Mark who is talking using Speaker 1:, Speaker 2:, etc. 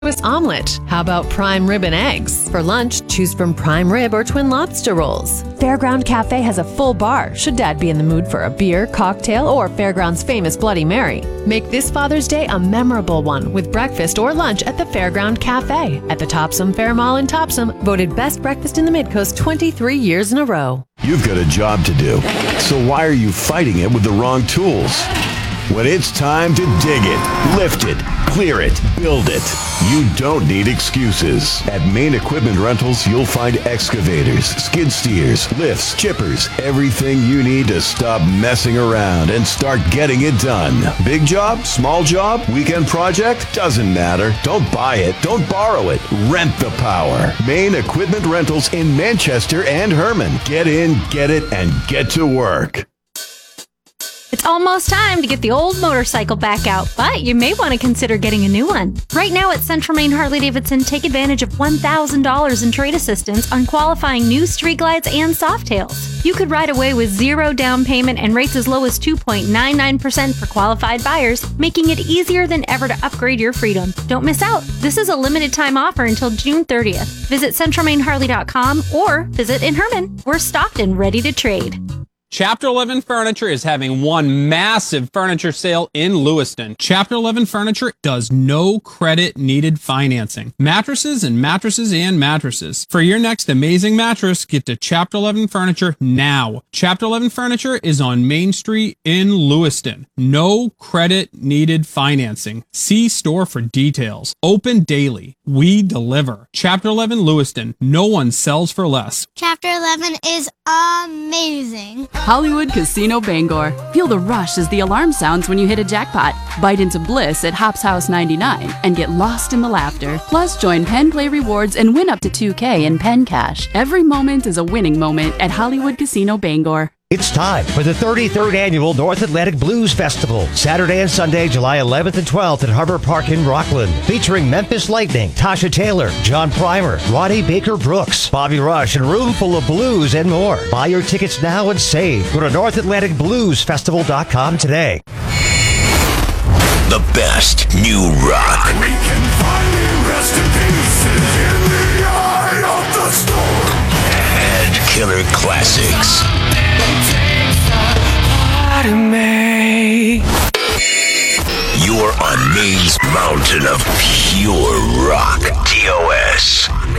Speaker 1: omelet. How about prime rib and eggs? For lunch, choose from prime rib or twin lobster rolls. Fairground Cafe has a full bar, should Dad be in the mood for a beer, cocktail, or Fairground's famous Bloody Mary. Make this Father's Day a memorable one with breakfast or lunch at the Fairground Cafe at the Topsom Fair Mall in Topsom, voted best breakfast in the Midcoast 23 years in a row.
Speaker 2: You've got a job to do, so why are you fighting it with the wrong tools? When it's time to dig it, lift it, clear it, build it, you don't need excuses. At Main Equipment Rentals, you'll find excavators, skid steers, lifts, chippers, everything you need to stop messing around and start getting it done. Big job, small job, weekend project, doesn't matter. Don't buy it, don't borrow it, rent the power. Main Equipment Rentals in Manchester and Herman. Get in, get it, and get to work.
Speaker 3: It's almost time to get the old motorcycle back out, but you may want to consider getting a new one. Right now at Central Maine Harley-Davidson, take advantage of $1,000 in trade assistance on qualifying new Street Glides and Softails. You could ride away with zero down payment and rates as low as 2.99% for qualified buyers, making it easier than ever to upgrade your freedom. Don't miss out. This is a limited time offer until June 30th. Visit CentralMaineHarley.com or visit in Herman. We're stocked and ready to trade.
Speaker 4: Chapter 11 Furniture is having one massive furniture sale in Lewiston. Chapter 11 Furniture does no credit needed financing. Mattresses and mattresses and mattresses. For your next amazing mattress, get to Chapter 11 Furniture now. Chapter 11 Furniture is on Main Street in Lewiston. No credit needed financing. See store for details. Open daily. We deliver. Chapter 11 Lewiston. No one sells for less.
Speaker 5: Chapter 11 is amazing.
Speaker 6: Hollywood Casino Bangor. Feel the rush as the alarm sounds when you hit a jackpot. Bite into bliss at Hops House 99 and get lost in the laughter. Plus, join Penn Play Rewards and win up to $2K in Penn Cash. Every moment is a winning moment at Hollywood Casino Bangor.
Speaker 7: It's time for the 33rd Annual North Atlantic Blues Festival, Saturday and Sunday, July 11th and 12th at Harbor Park in Rockland, featuring Memphis Lightning, Tasha Taylor, John Primer, Roddy Baker Brooks, Bobby Rush, and Room Full of Blues and more. Buy your tickets now and save. Go to NorthAtlanticBluesFestival.com today.
Speaker 8: The best new rock.
Speaker 9: We can finally rest in peace in the eye of the storm.
Speaker 8: And killer classics. You're on Maine's mountain of pure rock. TOS.